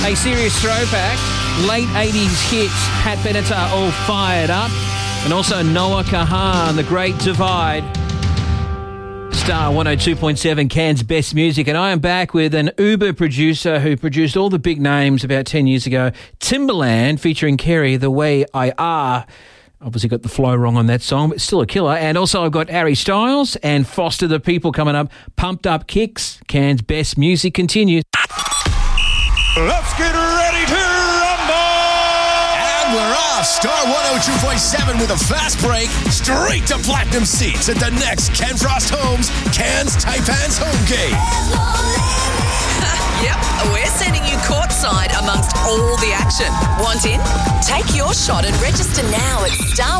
A serious throwback. Late 80s hits. Pat Benatar, All Fired Up. And also Noah Kahan, The Great Divide. Star 102.7, Cairns Best Music. And I am back with an Uber producer who produced all the big names about 10 years ago. Timbaland featuring Kerry, The Way I Are. Obviously got the flow wrong on that song, but still a killer. And also I've got Harry Styles and Foster the People coming up. Pumped Up Kicks. Cairns Best Music continues. Let's get ready to rumble! And we're off. Star 102.7 with a fast break. Straight to platinum seats at the next Ken Frost Homes Cairns Taipans home game. Yep, we're sending you courtside amongst all the action. Want in? Take your shot and register now at Star